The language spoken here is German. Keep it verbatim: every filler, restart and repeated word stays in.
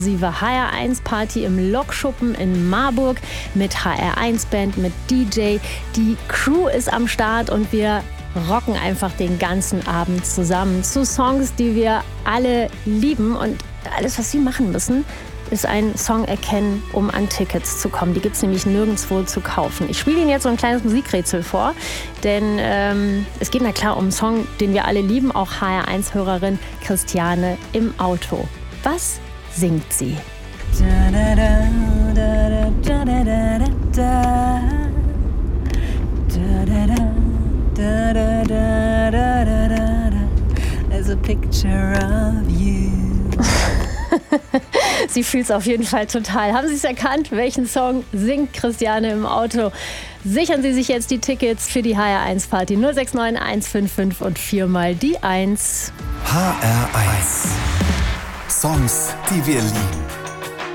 H R eins Party im Lokschuppen in Marburg mit H R eins Band, mit D J. Die Crew ist am Start und wir rocken einfach den ganzen Abend zusammen zu Songs, die wir alle lieben. Und alles, was Sie machen müssen, ist einen Song erkennen, um an Tickets zu kommen. Die gibt es nämlich nirgendwo zu kaufen. Ich spiele Ihnen jetzt so ein kleines Musikrätsel vor, denn ähm, es geht na klar um einen Song, den wir alle lieben, auch H R eins Hörerin Christiane im Auto. Was singt sie? There's a picture of you. Sie fühlt es auf jeden Fall total. Haben Sie es erkannt? Welchen Song singt Christiane im Auto? Sichern Sie sich jetzt die Tickets für die H R eins Party. null sechs neun eins fünf fünf und viermal die eins. H R eins. Songs, die wir lieben.